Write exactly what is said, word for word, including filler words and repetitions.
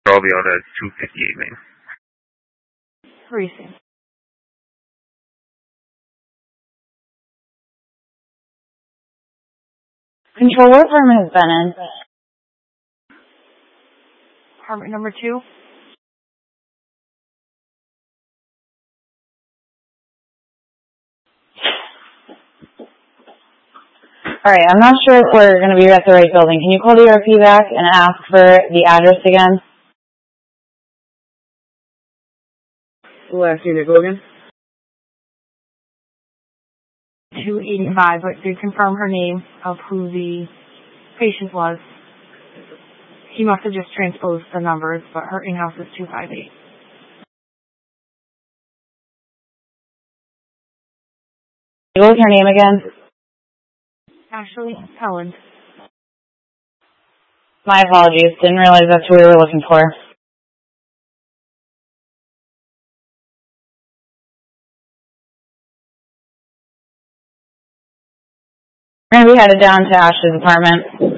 Robio to two fifty-eight Main. Racing. Control, what apartment has been in? Apartment number two. Alright, I'm not sure if we're going to be at the right building. Can you call the R P back and ask for the address again? The last unit, go again? two eighty-five, but did confirm her name of who the patient was. He must have just transposed the numbers, but her in-house is two five eight. What was her name again? Ashley Helen. My apologies. Didn't realize that's who we were looking for. We're going to be headed down to Ashley's apartment.